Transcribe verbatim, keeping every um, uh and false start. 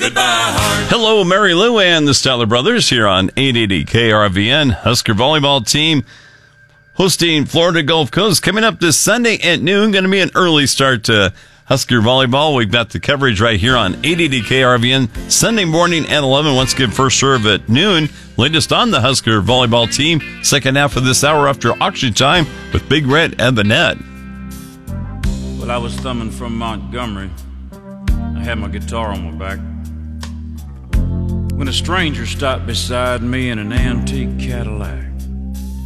by heart. Hello, Mary Lou and the Styler Brothers here on eight eighty K R V N. Husker volleyball team hosting Florida Gulf Coast coming up this Sunday at noon. Going to be an early start to Husker volleyball. We've got the coverage right here on eight eighty K R V N Sunday morning at eleven. Once again, first serve at noon. Latest on the Husker volleyball team. Second half of this hour after auction time with Big Red and the net. Well, I was thumbing from Montgomery. I had my guitar on my back when a stranger stopped beside me in an antique Cadillac.